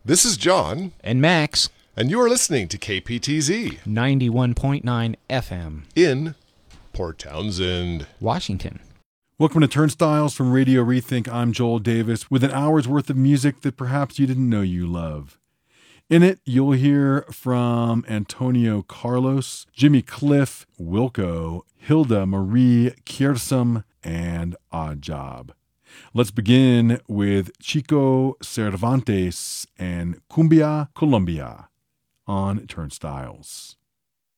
This is John. And Max. And you are listening to KPTZ 91.9 FM in Port Townsend, Washington. Welcome to Turnstiles from Radio Rethink. I'm Joel Davis with an hour's worth of music that perhaps you didn't know you love. In it, you'll hear from Antonio Carlos, Jimmy Cliff, Wilco, Hilda Marie Kiersum, and Odd Job. Let's begin with Chico Cervantes and Cumbia Colombia on Turnstiles.